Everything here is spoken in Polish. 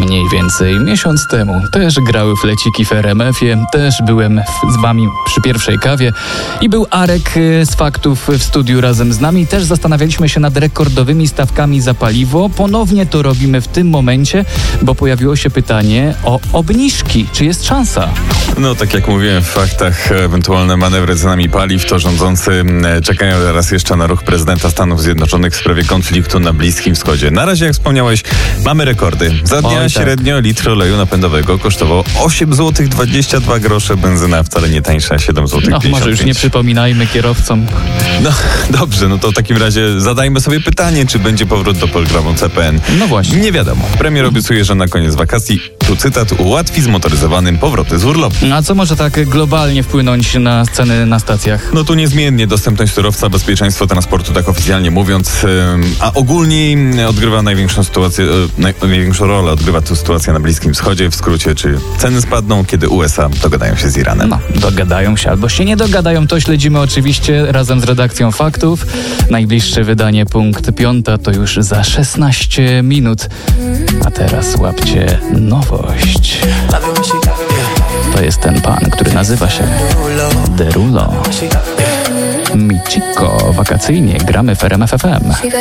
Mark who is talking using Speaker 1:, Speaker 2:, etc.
Speaker 1: mniej więcej miesiąc temu też grały fleciki w RMF-ie, też byłem z wami przy pierwszej kawie i był Arek z Faktów w studiu razem z nami. Też zastanawialiśmy się nad rekordowymi stawkami za paliwo. Ponownie to robimy w tym momencie, bo pojawiło się pytanie o obniżki. Czy jest szansa?
Speaker 2: No tak jak mówiłem w faktach, ewentualne manewry z cenami paliw, to rządzący czekają teraz jeszcze na ruch prezydenta Stanów Zjednoczonych w sprawie konfliktu na Bliskim Wschodzie. Na razie, jak wspomniałeś, mamy rekordy. Za dnia średnio litr oleju napędowego kosztował 8 zł 22 grosze, benzyna wcale nie tańsza, 7 zł 55.
Speaker 1: Może już nie przypominajmy kierowcom.
Speaker 2: No dobrze, no to w takim razie zadajmy sobie pytanie, czy będzie powrót do programu CPN.
Speaker 1: No właśnie.
Speaker 2: Nie wiadomo. Premier obiecuje, że na koniec wakacji, tu cytat, ułatwi zmotoryzowanym powroty z urlopu.
Speaker 1: A co może tak globalnie wpłynąć na ceny na stacjach?
Speaker 2: No tu niezmiennie dostępność surowca, bezpieczeństwo transportu, tak oficjalnie mówiąc, a ogólnie odgrywa największą rolę odgrywa tu sytuacja na Bliskim Wschodzie. W skrócie, czy ceny spadną, kiedy USA dogadają się z Iranem.
Speaker 1: No, dogadają się albo się nie dogadają, to śledzimy oczywiście razem z redakcją Faktów. Najbliższe wydanie punkt 5 to już za 16 minut. A teraz łapcie nowość. To jest ten pan, który nazywa się Derulo. Michiko, wakacyjnie gramy w RMF FM.